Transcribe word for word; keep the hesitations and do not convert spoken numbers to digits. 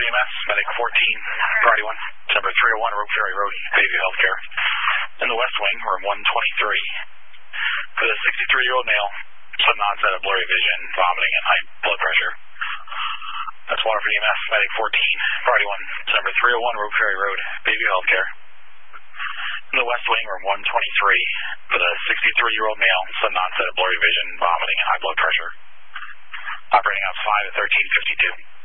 E M S, Medic fourteen, priority one, number three oh one, Rope Ferry Road, Bayview Healthcare. In the West Wing, room one twenty-three. For the sixty-three-year-old male, sudden onset of blurry vision, vomiting, and high blood pressure. That's Waterford E M S, Medic fourteen, priority one, number three oh one, Rope Ferry Road, Bayview Healthcare. In the West Wing, room one twenty-three. For the sixty-three-year-old male, sudden onset of blurry vision, vomiting, and high blood pressure. Operating ops five at thirteen fifty-two.